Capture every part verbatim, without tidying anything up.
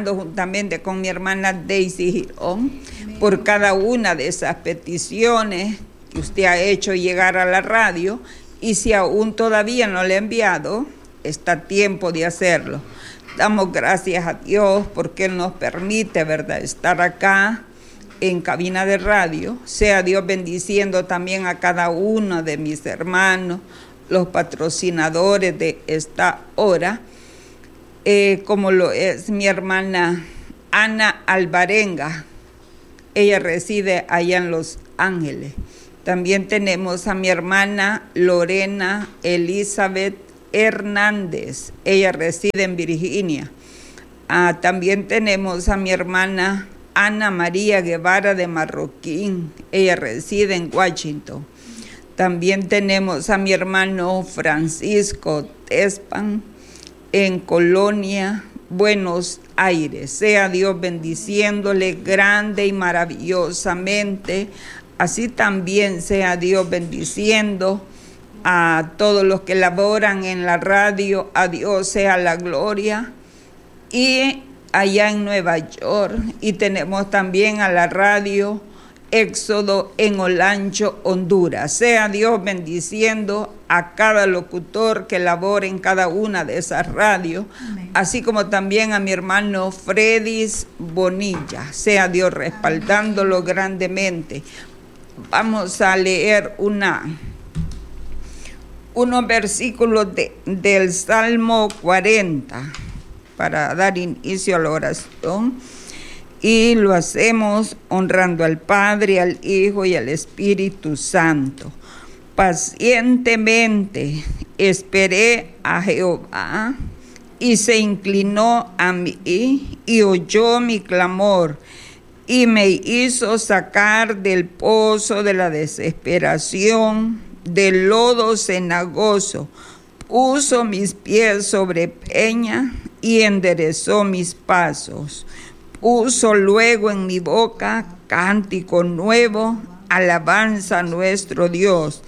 orando juntamente con mi hermana Daisy Girón por cada una de esas peticiones que usted ha hecho llegar a la radio, y si aún todavía no le ha enviado, está a tiempo de hacerlo. Damos gracias a Dios porque Él nos permite, ¿verdad?, estar acá en cabina de radio. Sea Dios bendiciendo también a cada uno de mis hermanos, los patrocinadores de esta hora, eh, como lo es mi hermana Ana Alvarenga. Ella reside allá en Los Ángeles. También tenemos a mi hermana Lorena Elizabeth Hernández. Ella reside en Virginia. Ah, también tenemos a mi hermana Ana María Guevara de Marroquín. Ella reside en Washington. También tenemos a mi hermano Francisco Tespan en Colonia, Buenos Aires. Sea Dios bendiciéndole grande y maravillosamente. Así también sea Dios bendiciendo a todos los que laboran en la radio. A Dios sea la gloria. Y allá en Nueva York, y tenemos también a la radio Éxodo en Olancho, Honduras. Sea Dios bendiciendo a cada locutor que labora en cada una de esas radios. Amén. Así como también a mi hermano Fredis Bonilla. Sea Dios respaldándolo grandemente. Vamos a leer una, unos versículos de, del Salmo cuarenta para dar inicio a la oración, y lo hacemos honrando al Padre, al Hijo y al Espíritu Santo. Pacientemente esperé a Jehová y se inclinó a mí y oyó mi clamor y me hizo sacar del pozo de la desesperación, del lodo cenagoso. Puso mis pies sobre peña y enderezó mis pasos. Puso luego en mi boca cántico nuevo, alabanza a nuestro Dios.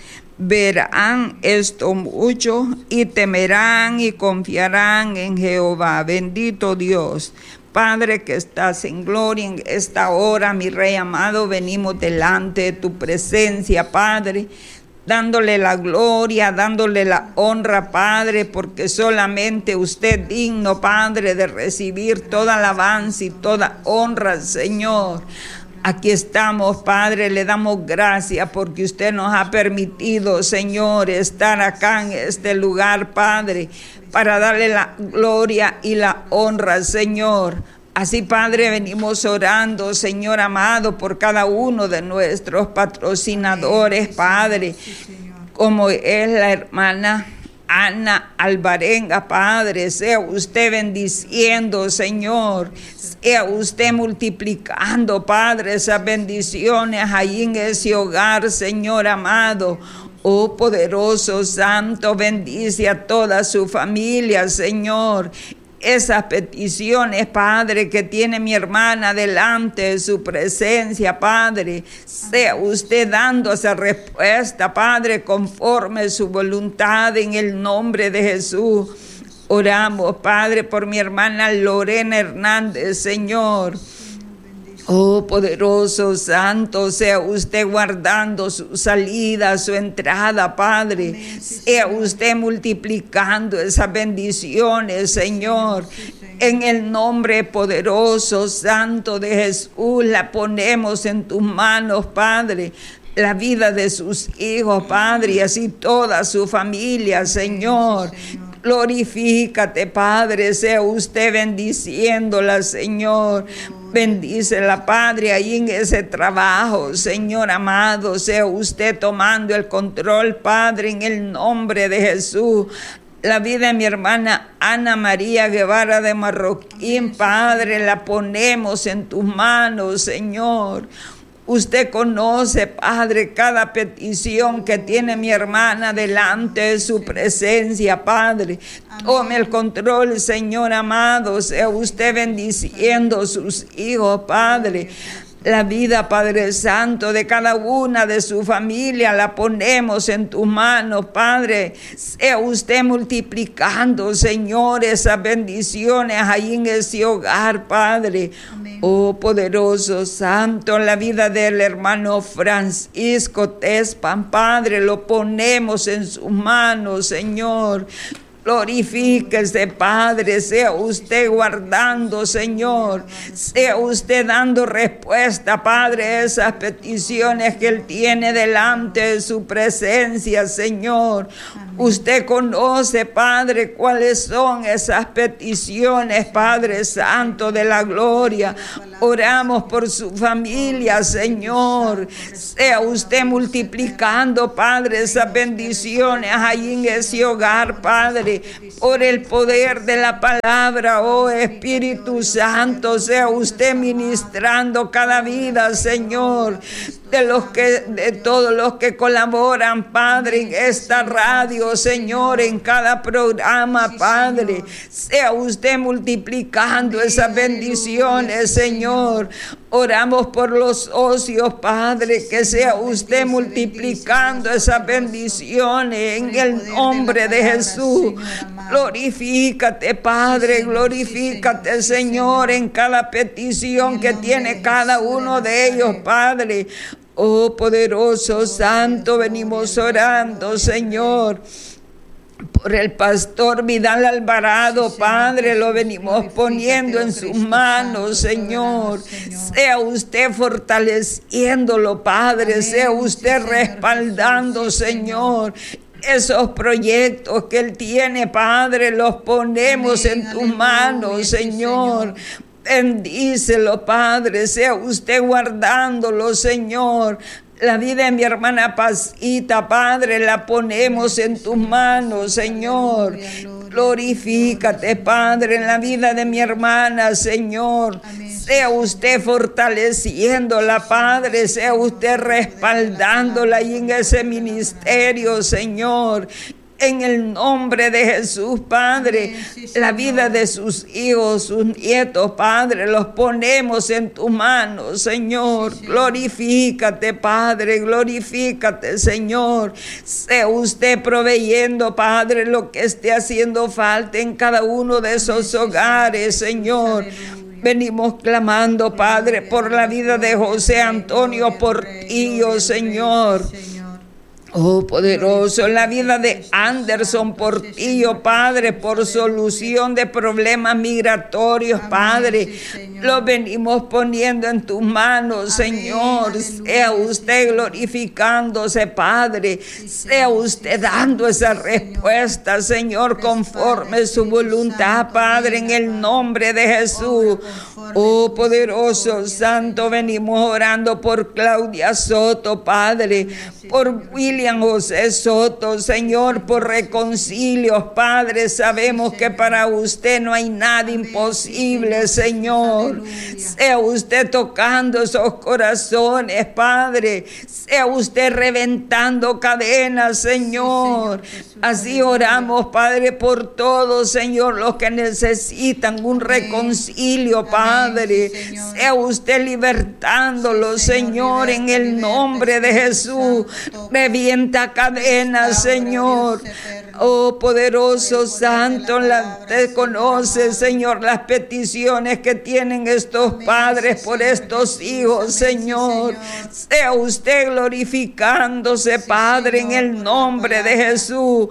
Verán esto mucho y temerán y confiarán en Jehová. Bendito Dios. Padre que estás en gloria, en esta hora, mi Rey amado, venimos delante de tu presencia, Padre, dándole la gloria, dándole la honra, Padre, porque solamente usted es digno, Padre, de recibir toda alabanza y toda honra, Señor. Aquí estamos, Padre, le damos gracias porque usted nos ha permitido, Señor, estar acá en este lugar, Padre, para darle la gloria y la honra, Señor. Así, Padre, venimos orando, Señor amado, por cada uno de nuestros patrocinadores, Padre, como es la hermana Ana Alvarenga, Padre. Sea usted bendiciendo, Señor, sea usted multiplicando, Padre, esas bendiciones ahí en ese hogar, Señor amado. Oh poderoso Santo, bendice a toda su familia, Señor. Esas peticiones, Padre, que tiene mi hermana delante de su presencia, Padre, sea usted dando esa respuesta, Padre, conforme su voluntad, en el nombre de Jesús. Oramos, Padre, por mi hermana Lorena Hernández, Señor. Oh, poderoso Santo, sea usted guardando su salida, su entrada, Padre. Sea usted multiplicando esas bendiciones, Señor. En el nombre poderoso, Santo de Jesús, la ponemos en tus manos, Padre. La vida de sus hijos, Padre, y así toda su familia, Señor. Glorifícate, Padre, sea usted bendiciéndola, Señor. Bendícela, Padre, ahí en ese trabajo, Señor amado, sea usted tomando el control, Padre, en el nombre de Jesús. La vida de mi hermana Ana María Guevara de Marroquín, Padre, la ponemos en tus manos, Señor. Usted conoce, Padre, cada petición que tiene mi hermana delante de su presencia, Padre. Tome el control, Señor amado, sea usted bendiciendo a sus hijos, Padre. La vida, Padre Santo, de cada una de su familia la ponemos en tus manos, Padre. Sea usted multiplicando, Señor, esas bendiciones ahí en ese hogar, Padre. Amén. Oh, poderoso Santo, en la vida del hermano Francisco Tespan, Padre, lo ponemos en sus manos, Señor. Glorifíquese, Padre, sea usted guardando, Señor, sea usted dando respuesta, Padre, a esas peticiones que Él tiene delante de su presencia, Señor. Amén. Usted conoce, Padre, cuáles son esas peticiones, Padre Santo de la gloria. Oramos por su familia, Señor. Sea usted multiplicando, Padre, esas bendiciones ahí en ese hogar, Padre. Por el poder de la palabra, oh Espíritu Santo, sea usted ministrando cada vida, Señor, de los que, de todos los que colaboran, Padre, en esta radio, Señor, en cada programa, Padre. Sea usted multiplicando esas bendiciones, Señor. Oramos por los socios, Padre, que sea usted multiplicando esas bendiciones en el nombre de Jesús. Glorifícate, Padre, glorifícate, Señor, en cada petición que tiene cada uno de ellos, Padre. Oh, poderoso Santo, venimos orando, Señor, por el pastor Vidal Alvarado, Padre, lo venimos poniendo en sus manos, Señor. Sea usted fortaleciéndolo, Padre, sea usted respaldando, Señor. Esos proyectos que Él tiene, Padre, los ponemos en tus manos, Señor. Bendícelo, Padre, sea usted guardándolo, Señor. La vida de mi hermana Pasita, Padre, la ponemos en tus manos, Señor. Glorifícate, Padre, en la vida de mi hermana, Señor. Sea usted fortaleciéndola, Padre, sea usted respaldándola ahí en ese ministerio, Señor. En el nombre de Jesús, Padre, la vida de sus hijos, sus nietos, Padre, los ponemos en tus manos, Señor. Glorifícate, Padre, glorifícate, Señor. Sea usted proveyendo, Padre, lo que esté haciendo falta en cada uno de esos hogares, Señor. Venimos clamando, Padre, por la vida de José Antonio Portillo, Señor. Oh, poderoso, en la vida de Anderson Portillo, Padre, por solución de problemas migratorios, Padre, lo venimos poniendo en tus manos, Señor. Sea usted glorificándose, Padre, sea usted dando esa respuesta, Señor, conforme su voluntad, Padre, en el nombre de Jesús. Oh, poderoso Santo, venimos orando por Claudia Soto, Padre, por William José Soto, Señor, por reconcilios, Padre. Sabemos que para usted no hay nada imposible, Señor. Sea usted tocando esos corazones, Padre. Sea usted reventando cadenas, Señor. Así oramos, Padre, por todos, Señor, los que necesitan un reconcilio, Padre. Sea usted libertándolos, Señor, en el nombre de Jesús. Revienta cadenas, Señor. Oh, poderoso Santo, la, te conoce, Señor, las peticiones que tienen estos padres por estos hijos, Señor. Sea usted glorificándose, Padre, en el nombre de Jesús.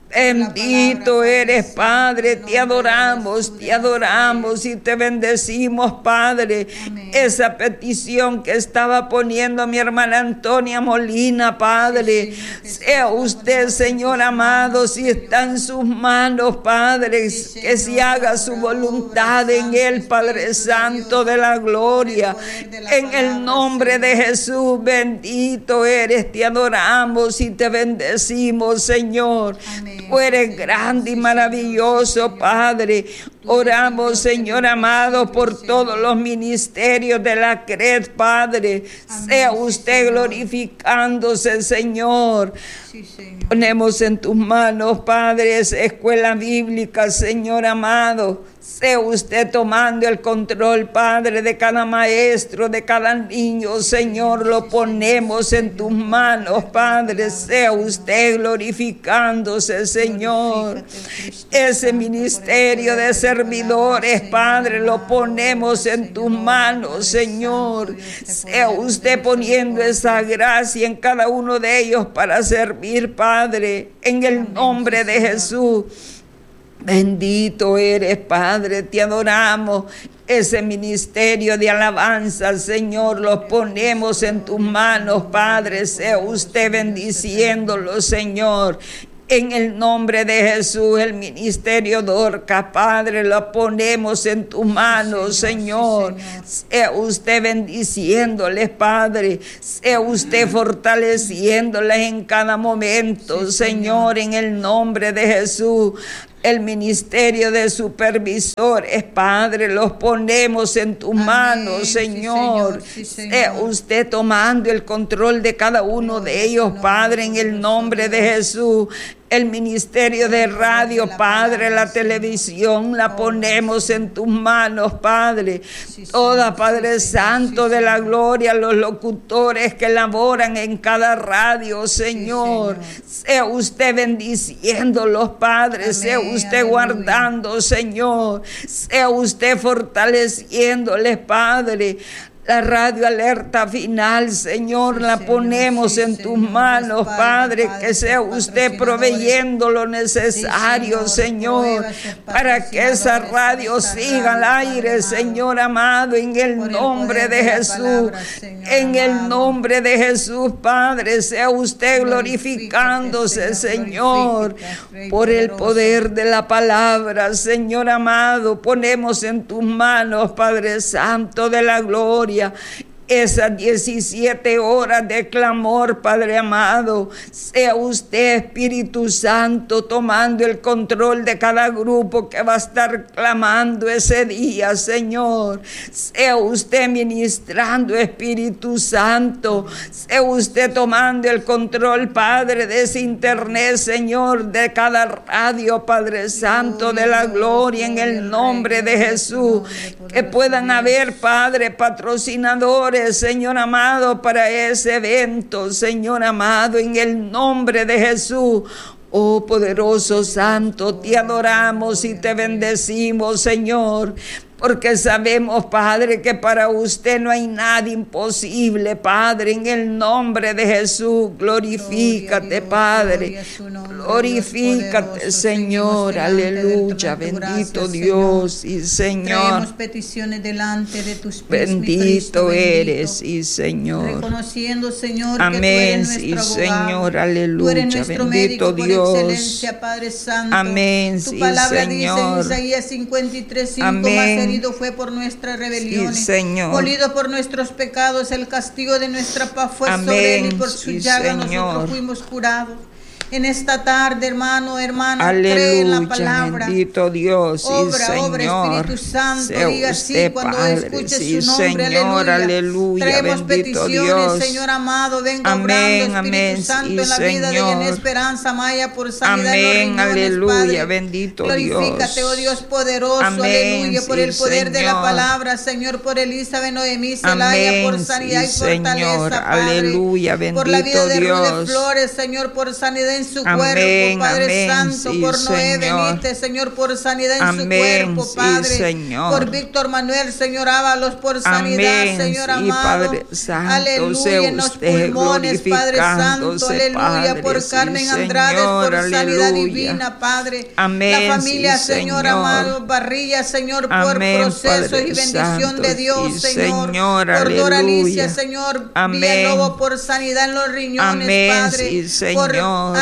Bendito eres, Padre, te adoramos, te adoramos y te bendecimos, Padre. Amén. Esa petición que estaba poniendo mi hermana Antonia Molina, Padre, sea usted, Señor amado, si está en sus manos, Padre, que se haga su voluntad en él, Padre Santo de la gloria. En el nombre de Jesús, bendito eres, te adoramos y te bendecimos, Señor. Amén. Tú eres grande y maravilloso, Padre. Oramos, Señor amado, por todos los ministerios de la C R E D, Padre. Sea usted glorificándose, Señor. Ponemos en tus manos, Padre, esa escuela bíblica, Señor amado. Sea usted tomando el control, Padre, de cada maestro, de cada niño, Señor, lo ponemos en tus manos, Padre. Sea usted glorificándose, Señor. Ese ministerio de servidores, Padre, lo ponemos en tus manos, Señor. Sea usted poniendo esa gracia en cada uno de ellos para servir, Padre, en el nombre de Jesús. Bendito eres, Padre, te adoramos. Ese ministerio de alabanza, Señor, los ponemos en tus manos, Padre. Sea usted bendiciéndolo, Señor. En el nombre de Jesús, el ministerio Dorcas, Padre, lo ponemos en tus manos, sí, Señor. Señor. Sí, Señor. Sea usted bendiciéndoles, Padre. Sea usted fortaleciéndoles en cada momento, sí, Señor, Señor, en el nombre de Jesús. El ministerio de supervisores, Padre, los ponemos en tus Amén, manos, Señor. Sí, Señor, sí, Señor. Sea usted tomando el control de cada uno de ellos, Padre, en el nombre de Jesús. El ministerio de radio, Padre, la televisión, la ponemos en tus manos, Padre. Toda, Padre Santo de la gloria, los locutores que laboran en cada radio, Señor. Sea usted bendiciéndolos, Padre. Sea usted guardando, Señor. Sea usted fortaleciéndoles, Padre. La radio alerta final, Señor, sí, la ponemos sí, en tus Señor, manos, Padre, Padre, Padre, que sea usted proveyendo lo necesario, sí, Señor, Señor para que esa radio siga al aire, Señor amado, en el nombre de Jesús, palabra, en el nombre de Jesús, Padre, sea usted glorificándose, Señor, por el poder de la palabra, Señor amado, ponemos en tus manos, Padre Santo de la gloria, esas diecisiete horas de clamor, Padre amado. Sea usted, Espíritu Santo, tomando el control de cada grupo que va a estar clamando ese día, Señor. Sea usted ministrando, Espíritu Santo. Sea usted tomando el control, Padre, de ese internet, Señor, de cada radio, Padre Santo de la gloria, en el nombre de Jesús. Que puedan haber, Padre, patrocinadores, Señor amado, para ese evento, Señor amado, en el nombre de Jesús. Oh poderoso Santo, te adoramos y te bendecimos, Señor, porque sabemos, Padre, que para usted no hay nada imposible, Padre, en el nombre de Jesús. Glorifícate, Padre. Glorifícate, Señor. Aleluya. Bendito Dios y Señor. Traemos peticiones delante de tus pies. Bendito eres y Señor. Reconociendo, Señor, Amén, que tú eres nuestro y abogado. Señor. Aleluya. Tú eres nuestro Bendito médico Dios. por excelencia, Padre Santo. Amén, tu sí, palabra Señor. dice en Isaías cincuenta y tres, cinco, Amén. más herido fue por nuestras rebeliones, sí, Señor. Molido por nuestros pecados, el castigo de nuestra paz fue Amén, sobre él, y por su sí, llaga Señor. nosotros fuimos curados. En esta tarde, hermano, hermana, Aleluya, cree en la palabra. Bendito Dios, obra, sí, Señor. obra, Espíritu Santo, sea diga usted, sí cuando Padre, escuche sí, su nombre, Señor, aleluya. aleluya, Traemos bendito peticiones, Dios. Señor amado, venga Amén, obrando, Espíritu amén, Santo, sí, en la vida de Señor. Yen Esperanza Maya, por sanidad Amén, en los riñones, aleluya, Padre. bendito Glorifícate, Dios. oh Dios poderoso, Amén, aleluya, por sí, el poder de la Señor. palabra, Señor, por Elizabeth, Noemí, Celaya, Amén, por sanidad sí, y fortaleza, Señor. Padre. Aleluya, por la vida bendito de Ruth Dios. Flores, Señor, por sanidad en su Amén, cuerpo, Padre amén, Santo, sí, por Noé Señor. Benítez, Señor, por sanidad en Amén, su cuerpo, sí, Padre. Señor. Por Víctor Manuel, Señor, Ábalos, por sanidad, Amén, Señor sí, amado. Padre Santo, Aleluya, sea en los usted pulmones, Padre Santo, glorificándose, aleluya, Padre, por sí, Carmen Andrade, Señor, por sanidad aleluya. divina, Padre. Amén, La familia, sí, Señor, Señor. amado, Barrilla, Señor, por Amén, procesos Padre y bendición Santo, de Dios, sí, Señor. Señor, Por Dora aleluya. Alicia, Señor, Amén. Villalobos, por sanidad en los riñones, Amén, Padre. sí, Por, Señor.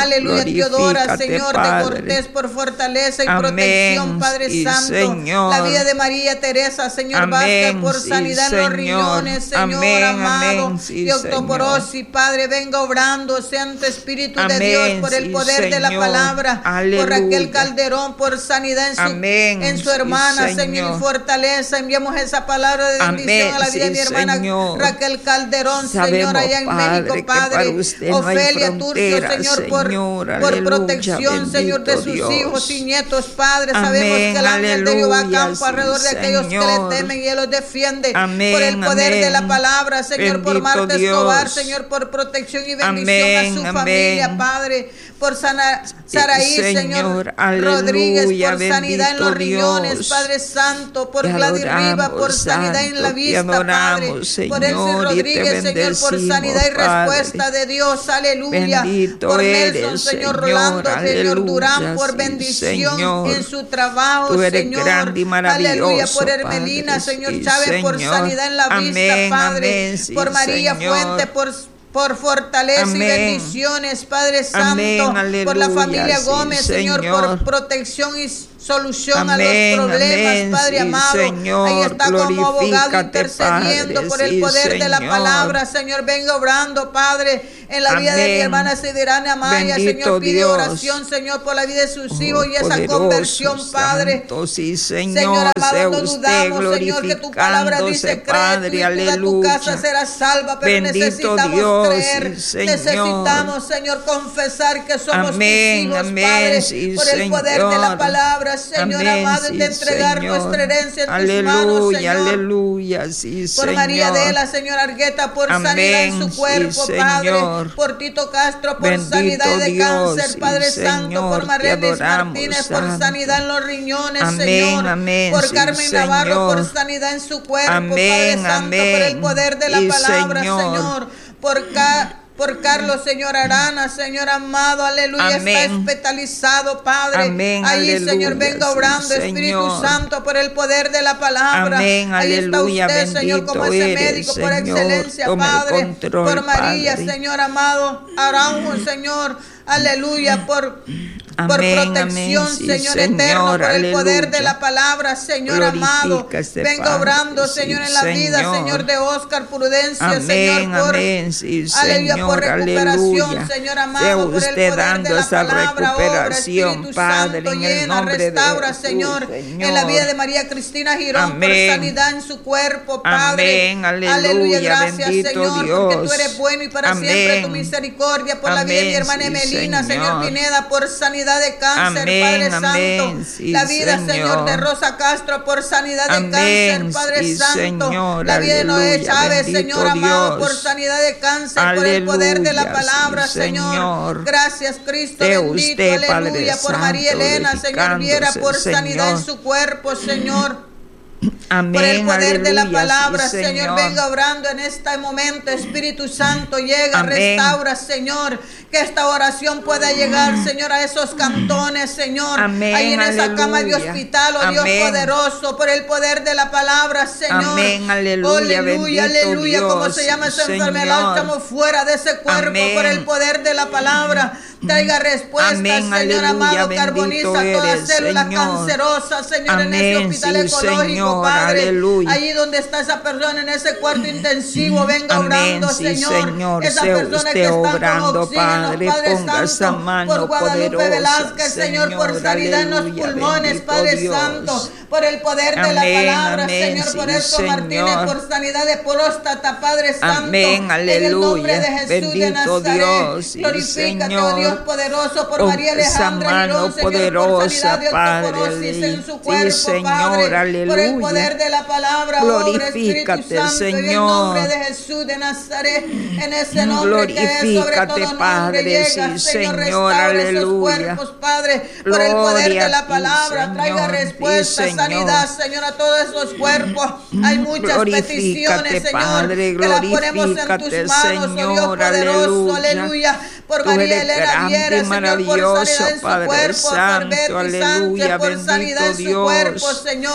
Aleluya, Teodora, glorifícate, Señor, de Padre. Cortés, por fortaleza y Amén, protección, Padre sí, Santo. Señor. La vida de María Teresa, Señor Vázquez, Amén, por sí, sanidad en los Señor. riñones, Señor Amén, amado. amén, sí, Y octoporosis, Padre, venga obrando, Santo Espíritu de Amén, Dios, por el sí, poder de la Señor. palabra. Aleluya. Por Raquel Calderón, por sanidad en su, Amén, en su sí, hermana, Señor, Señor. y fortaleza. Enviamos esa palabra de bendición Amén, a la vida de mi sí, hermana Señor. Raquel Calderón, Sabemos, Señor, allá en Padre, México, que Padre. para usted no hay Ofelia Turcio, frontera, Señor, por, Señor, por aleluya, protección, Señor, de bendito sus Dios. hijos y nietos, Padre. Amén, Sabemos que el ángel de Jehová aleluya, acampa sí, alrededor de aquellos que Señor. le temen y Él los defiende. Amén, Por el poder de la amén. palabra, Señor, por Bendito Marta Dios. Escobar, Señor, por protección y bendición Amén, a su amén. familia, Padre. Por sana, Saraí, Señor, Señor, aleluya, Rodríguez, por sanidad en bendito los riñones, Dios. Padre Santo. Por Te Gladys Riva, adoramos, por sanidad en la Santo, te vista, Padre. adoramos, Por Elsie Señor, y te Rodríguez, Señor, por bendecimos, sanidad y Padre. respuesta de Dios, aleluya. Bendito Por eres, Nelson, Señor, Señor, Rolando, Señor aleluya, Durán, por sí, bendición Señor. en su trabajo, Tú eres Señor. grande y maravilloso, Aleluya, por Hermelina, Padre, Señor sí, Chávez, por Señor. sanidad en la Amén, vista, Padre. amén, sí, Por María Señor. Fuente, por por fortaleza Amén. y bendiciones, Padre Santo. Amén, Por la aleluya, familia sí, Gómez, Señor, Señor. por protección y solución Amén, a los problemas, amén, Padre sí, amado. Señor, Ahí está como abogado glorifícate, intercediendo Padre, por el sí, poder de la Señor. palabra, Señor. Venga obrando, Padre, en la vida de mi Amén. hermana Siderana Maya, Bendito Señor. Pide Dios. oración, Señor, por la vida de sus Oh, hijos y esa poderoso, conversión, Padre. santo, sí, Señor Señor, amado, sea no usted dudamos, Señor, que tu palabra dice, glorificándose, cree Padre, tú y toda tu aleluya. casa será salva, pero Bendito necesitamos Dios, creer, sí, Señor. necesitamos, Señor, confesar que somos Amén, tus hijos, amén, Padre, sí, por el poder de la Señor. palabra, Señor Amén, amado, sí, de entregar Señor. nuestra herencia en Aleluya, tus manos, Señor. aleluya, sí, Por Señor. María Adela, Señor Argueta, por Amén, sanidad en su sí, cuerpo, Señor. Padre. Por Tito Castro, por Bendito sanidad de Dios, cáncer, sí, Padre Santo. Señor, Por te Marelis adoramos, Martínez, por Santo. sanidad en los riñones, Amén, Señor. amén, Por sí, Carmen Navarro, por Señor. sanidad en su cuerpo, Amén, Padre Santo. Por el amén. poder de la Y, palabra, Señor. Señor. Por Ca Por Carlos, Señor Arana, Señor amado, aleluya, Amén. está hospitalizado, Padre. Amén, Ahí, aleluya, Señor, venga sí, obrando, Espíritu Señor. Santo, por el poder de la palabra. Amén, Ahí aleluya, está usted, Señor, como ese bendito eres, médico por Señor. excelencia, Toma el Padre. control, Por María, Padre. Señor amado, Araujo, Señor, aleluya, por... por Amén, protección, amén, sí, Señor, Señor, eterno, por el poder aleluya. de la palabra, Señor amado. Glorifícase, Venga Padre, obrando, sí, Señor, en la vida, Señor. Señor, de Oscar Prudencia, Amén, Señor, por, amén, sí, aleluya, Señor, por recuperación, aleluya. Señor Sea amado, por el usted poder de dando la esa palabra, obra, recuperación, Espíritu Padre, Santo, en el llena, nombre de restaura, Jesús, Señor, Señor. en la vida de María Cristina Girón, Amén. por sanidad en su cuerpo, Padre. Amén, aleluya, gracias, bendito Señor, Dios. porque tú eres bueno y para Amén. siempre tu misericordia, por la vida de mi Amén, hermana sí, Emelina, Señor. Señor. Pineda, por sanidad de cáncer, Amén, Padre amén, Santo. sí, la vida, Señor. Señor, de Rosa Castro, por sanidad de Amén, cáncer, Padre sí, Santo. Señor, la vida de Noé aleluya, Chávez, bendito Señor amado, Dios. por sanidad de cáncer, por el poder de la Aleluya, palabra, sí, Señor. Señor. Gracias, Cristo Sea bendito, usted, Padre aleluya. Por Santo, María Elena, Señor Viera, por glorificándose, sanidad en Señor. su cuerpo, Señor. Amén, Por el poder aleluya, de la palabra, sí, Señor. Señor. venga obrando en este momento, Espíritu Santo, llega, Amén. restaura, Señor, que esta oración pueda llegar, Señor, a esos cantones, Señor, Amén, ahí en esa aleluya. cama de hospital, oh Dios Amén. poderoso, por el poder de la palabra, Señor. Amén, aleluya, aleluya, bendito aleluya, como Dios, se llama esa Señor. enfermedad, estamos fuera de ese cuerpo, Amén. por el poder de la palabra. Traiga respuesta, Amén, Señor aleluya, amado, bendito carboniza toda eres, célula Señor. cancerosa, Señor, en ese Amén, hospital sí, ecológico, Señor, Padre. aleluya. Allí donde está esa persona en ese cuarto intensivo, venga Amén, obrando, sí, Señor. Señor, Esa sea persona usted que está obrando, con oxígeno, Padre, Padre ponga esa Santo, mano por Guadalupe poderosa, Velázquez, Señor, por Señor, sanidad en los aleluya, pulmones, bendito Padre Dios. Santo, por el poder de la Amén, palabra, amén, Señor, sí, por esto Señor. Martínez, por sanidad de próstata, Padre Santo. Amén, En el nombre aleluya, de Jesús bendito de Nazaret, Dios, sí, glorifícate, oh Señor. Dios poderoso, por Con María esa Alejandra mano Girón, Señor, por poderosa, sanidad de Padre, osteoporosis en su sí, cuerpo, Señor, Padre, por el aleluya. poder de la palabra, obra, Espíritu Glorifícate, Santo, en el Señor. nombre de Jesús de Nazaret, en ese nombre que es sobre Glorifícate, todo nombre, Padre, llega, sí, Señor, Señor, restaura esos aleluya. cuerpos, Padre, por el poder Gloria de la a ti, palabra, traiga Señor, respuesta, sí, Señor. sanidad, Señor, a todos esos cuerpos. Hay muchas Glorifícate, peticiones, Señor, Padre, que las ponemos en tus glorifícate, manos, oh Dios Señor, poderoso, aleluya. aleluya, por Tú María eres Elena grande y Viera, Señor, por maravilloso, sanidad en su Padre cuerpo, por Santo, Betty aleluya, Sánchez, por bendito sanidad en su Dios. cuerpo, Señor,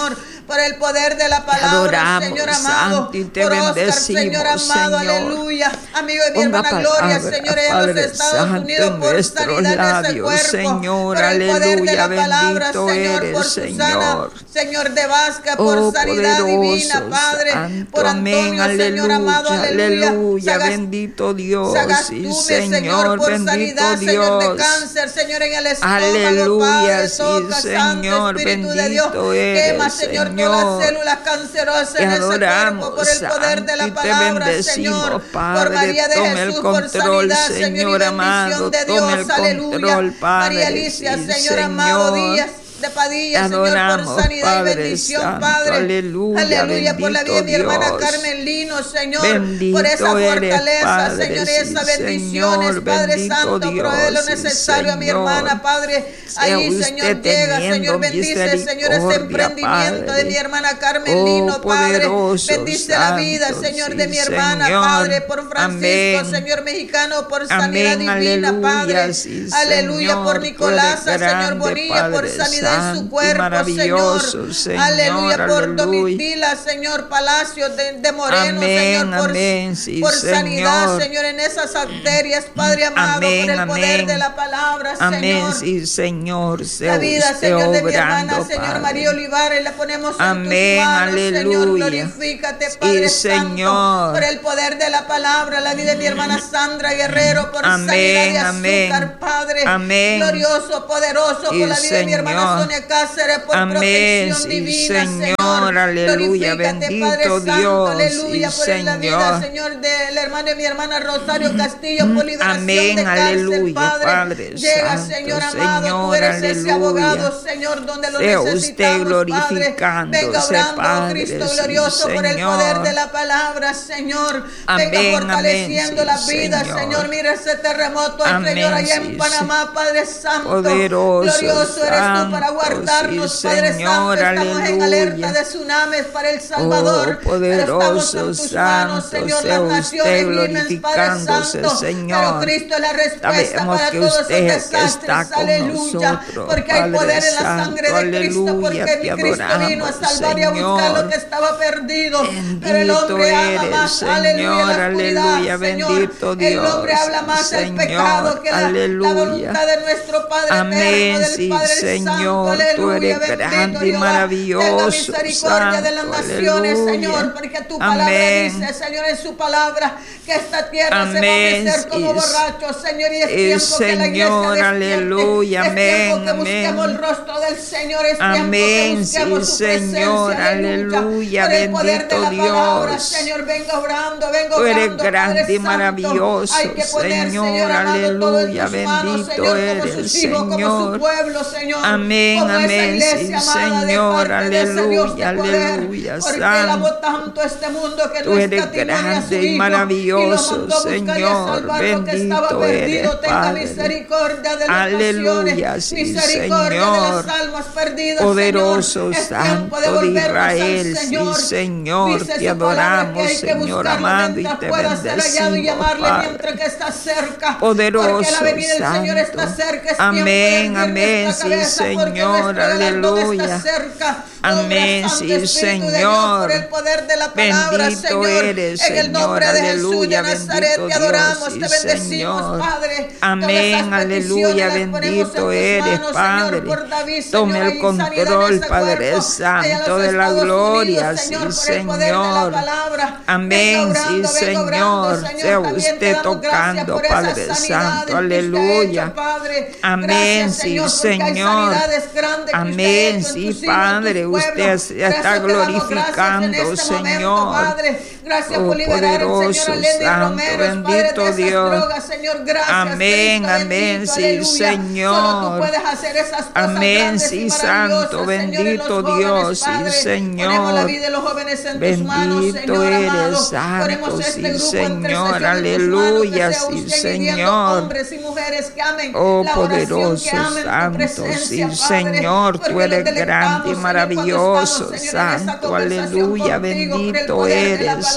por el poder de la palabra, adoramos, Señor amado, Santo, y te por Oscar, bendecimos, Señor amado, Señor. aleluya, amigo de mi Ponga hermana Gloria, palabra, Señor, en los Padre Estados Santo, Unidos, en por nuestros sanidad de ese labios, cuerpo, Señor, por el poder de aleluya, la palabra, bendito Señor, eres, por Susana, Señor. Señor de Vasca, por Oh, sanidad divina, poderoso, Padre, Santo, por amén, Antonio, Señor amado, aleluya, aleluya, aleluya, Sagas- bendito Dios, y Sagastume, Señor, Señor, por bendito sanidad, Señor, de Dios. cáncer, Señor, en el estómago, Aleluya, Padre, sí, toca, Santo Señor, Espíritu de Dios, bendito quema, eres, Señor, todas las Señor. células cancerosas Te en ese cuerpo, adoramos, por el poder de Santo, la y te palabra, bendecimos, Señor, por Padre. María de Tome Jesús, el por control, sanidad, Señor, y Señor amado, bendición de tome Dios, el aleluya, control, Padre, María Alicia, sí, Señor amado, Señor. Díaz de Padilla, Te Señor, por adoramos, sanidad y Padre bendición, Santo, Padre. aleluya, Aleluya, por la vida de mi bendito hermana Dios. Carmen Lino, Señor, Bendito por esa eres, fortaleza, Padre, Señor, y sí, esa bendiciones, Señor, Padre bendito Santo, provee lo Dios, sí, necesario a mi Señor. hermana, Padre. Sea Ahí, usted Señor, llega, teniendo Señor, bendice, Señor, ese misericordia, emprendimiento Padre. de mi hermana Carmen Oh, Lino, Padre. poderoso, Bendice la vida, Santo, Señor, sí, de mi hermana, Señor. Padre, por Francisco, Amén. Señor mexicano, por sanidad Amén, divina, aleluya, Padre. sí, Aleluya, Señor, por tú eres Nicolasa, Señor grande, Bonilla, por Padre sanidad en Santo su y cuerpo, maravilloso, Señor. Señor, Aleluya, por aleluya. Domitila, Señor Palacio de, de Moreno, Amén, Señor, por, amén, sí, por sanidad, Señor. Señor, en esas arterias, Padre amado, Amén, por el poder amén. de la palabra, Amén, Señor. sí, Señor, sea La vida, usted Señor, de mi hermana, obrando, Señor Padre. María Olivares, la ponemos Amén, en tus manos, Señor. aleluya. Glorifícate, Sí, Padre Santo, Señor. por el poder de la palabra. La vida de mi hermana Sandra Guerrero, por Amén, sanidad de amén. azúcar, Padre. Amén. Glorioso, poderoso, Sí, por la vida de mi hermana Señor. Sonia Cáceres, por Amén, protección sí, divina, Señor, Señor. aleluya, Glorifícate, bendito Padre Santo, Dios, aleluya, sí, por la vida, Señor. Señor, del hermano de mi hermana Rosario Castillo, por liberación Amén, de cáncer, aleluya, Padre. Padre Llega, Santo, Señor amado, tú Señor, eres ese aleluya. abogado, Señor, donde lo Sea usted necesitamos, Padre. glorificándose, Venga obrando, Padre, Cristo sí, glorioso, por el Señor. poder de la palabra, Señor. Amén, Venga fortaleciendo amén, las sí, vidas, Señor. Señor. Mira ese terremoto, ay, Amén, Señor, allá sí, en Panamá, Padre Santo. Poderoso, Glorioso eres tú para Santo, guardarnos, sí, Padre Señor, Santo. Estamos en aleluya. alerta de tsunamis para El Salvador. Oh, pero estamos poderoso, en tus manos, Santo, Señor, sea las naciones usted viven, Padre glorificándose, Santo. Señor. Pero Cristo es la respuesta Sabemos para que todos usted esos es el que desastres. está con Aleluya. nosotros, Porque hay Padre poder en la Santo, sangre de Cristo. aleluya, Porque te mi Cristo vino a adoramos, salvar y a buscar lo Señor. que estaba perdido. Bendito Pero el hombre ama eres, más, aleluya, la Señor, oscuridad, aleluya, Señor. bendito El Dios, hombre habla más el Señor, pecado que la, la aleluya. voluntad de nuestro Padre Amén, eterno, del sí, Padre Señor, Santo, tú aleluya, eres bendito grande y Jehová. maravilloso, Tenga misericordia de las Santo, naciones, aleluya. Señor, porque tu palabra Amén. dice, Señor, en su palabra, que esta tierra Amén, se va a ofrecer como sí, borrachos, Señor, y es sí, tiempo que la iglesia Señor, despierte. aleluya, Es tiempo amén, que busquemos amén. el rostro del Señor, es tiempo Amén, que busquemos sí, su presencia, Señor, aleluya. aleluya, Por el poder de la bendito palabra, Dios. Señor, venga obrando, venga Tú eres obrando, grande Padre y Santo. maravilloso, Hay que poner, Señor, Señor amado, todo en aleluya, tus manos, bendito Señor, como eres, sus hijos, como su Señor. pueblo, Señor. Amén, Como esa amén, iglesia sí, amada de Señor, parte de ese Dios de aleluya, poder. aleluya, Porque Él Santo. amó tanto este mundo que Tú no eres escatimó ni a su grande y Hijo, y maravilloso, lo mandó a buscar y a Señor, salvar lo que estaba bendito perdido. eres, Tenga Padre. misericordia de las Aleluya, naciones, sí, misericordia Señor. de las almas perdidas, Poderoso, Señor. Es tiempo de Santo de volvernos Israel, al sí, Señor. Señor, Dice te su palabra que adoramos, hay que Señor buscarlo amado, y mientras te pueda ser hallado y bendecimos, llamarle Padre. mientras que está cerca. Poderoso, Porque la venida del Señor está Santo. cerca. Es Amén, tiempo de erguir amén, nuestra sí, cabeza, porque Señor, nuestro galardón aleluya. está cerca. Amén, Obra, Santo sí, Espíritu de Dios, Señor. por el poder de la palabra, Bendito Señor. eres, En el Señor, nombre de Jesús de aleluya, Nazaret bendito te adoramos, Dios, te sí, bendecimos, Señor. Padre. Amén, Todas esas peticiones aleluya, las ponemos en bendito tus eres, manos, Padre. Señor, por David, Tome Señor, el hay sanidad en control, ese Padre cuerpo. Allá en Santo los de la Estados gloria, Unidos, Señor, sí, por el poder de la Señor. palabra. Amén, Venga sí, obrando, venga obrando, Señor. Señor. Sea También te usted damos gracias tocando, por esas Padre sanidades Santo, que usted ha aleluya. hecho, Padre. Amén, Gracias, sí, Señor, porque hay Señor. sanidades grandes que usted ha Amén, hecho en sí, tus hijos, en Padre, tus usted pueblos. se Por eso está te damos gracias en glorificando, este momento, Señor. Padre. Gracias Oh, por liberar al poderoso, Señor Aleni Santo, Romero, Padre, bendito de esas Dios. drogas, Señor. Gracias, Amén, Cristo amén, bendito, sí, aleluya. Señor. Solo tú puedes hacer esas cosas Amén, grandes sí, y maravillosas, Santo, Señor, en los bendito jóvenes, Dios, sí, Padre. Señor. Ponemos la vida de los jóvenes en tus manos, Bendito Señor eres, amado. Santo, Ponemos este sí, grupo Señor, entre en tus manos, aleluya, que sea sí, usted guiando Señor. hombres y mujeres que amen Oh, la oración, poderoso, que amen tu Santo, presencia, sí, Padre. Señor, tú Porque eres nos deleitamos, grande y Señor, cuando maravilloso, estamos, Señor, en esta Santo, conversación aleluya, contigo, por el bendito poder de la eres, palabra,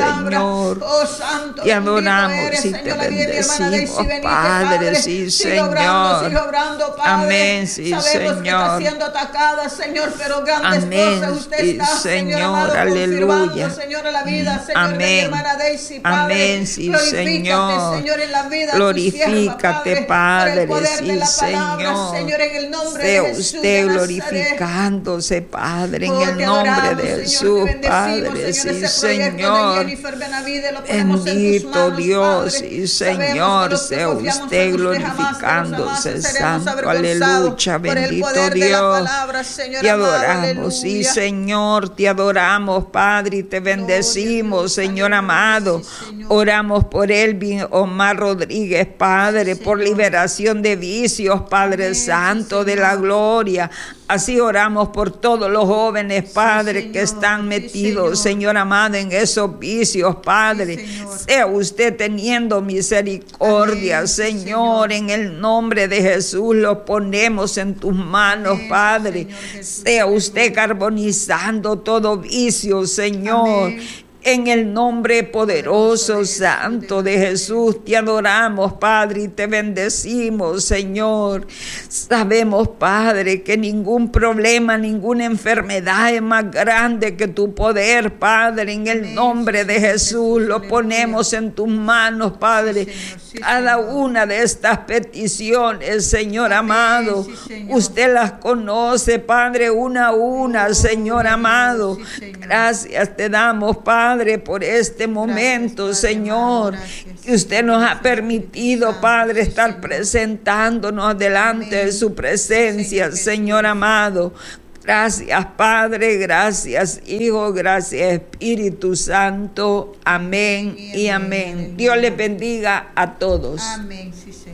palabra. Señor. Oh, santo, Te bendito adoramos eres, y te Señor. La vida de mi hermana Daisy, bendecimos, bendice, Padre, sí, sigue obrando, Señor. sigue obrando, Padre. Amén, sí, Sabemos que está Señor. siendo atacada, Señor, pero grandes Amén, cosas usted sí, está, Señor Señor, amado, confirmando, aleluya. Señor, la vida, Señor, de mi Amén. hermana Daisy, Padre. Amén, sí, Glorifícate, Señor. Señor, en la vida de tu sierva, Glorifícate, Padre, por Padre, el poder sí, de la palabra, Señor. Señor, en el nombre Sea de Jesús usted de Nazaret. glorificándose, Padre, en Oh, el te nombre adoramos, de Señor, Jesús, te bendecimos, Padre, Señor, sí, ese proyecto de Señor. Jennifer Benavides lo ponemos en tus Bendito manos, Dios, Padre. y Sabemos que Señor, los que sea confiamos usted en usted jamás de los jamás glorificándose, seremos Santo, avergonzados aleluya, por el bendito poder de la Dios. palabra, Señor Te amado, adoramos, sí, aleluya. Señor, te adoramos, Padre, y te bendecimos, Señor amado. Sí, Señor. Oramos por Elvin Omar Rodríguez, Padre, Sí, por Señor. liberación de vicios, Padre Amén, sí, Santo, de la Señor. gloria. Así oramos por todos los jóvenes, Padre, Señor. que están Sí, metidos, Señor. Señor amado, en esos vicios, Padre. Sí, Señor. Sea usted teniendo misericordia, Amén, sí, Señor, Señor. en el nombre de Jesús lo ponemos en tus manos, Amén, sí, Padre. Señor Jesús, Sea aleluya. usted carbonizando todo vicio, Señor. Amén. En el nombre poderoso, Poderoso de Jesús, santo de de Jesús, te adoramos, Padre, y te bendecimos, Señor. Sabemos, Padre, que ningún problema, ninguna enfermedad es más grande que tu poder, Padre. En el Amén, nombre de Señor Jesús Jesús, lo aleluya. ponemos en tus manos, Padre. Sí, Señor, sí, Cada Señor. una de estas peticiones, Señor Amén, amado, sí, Señor. usted las conoce, Padre, una a una, Oh, Señor Dios, amado. sí, Señor. Gracias te damos, Padre, por este momento, Padre Señor, amado, gracias. que usted nos ha permitido, Santo, Padre, sí, estar Señor. presentándonos delante Amén. de su presencia, Señor Señor Jesús. amado. Gracias, Padre, gracias, Hijo, gracias, Espíritu Santo. Amén y amén. Dios les bendiga a todos. Amén, sí, Señor.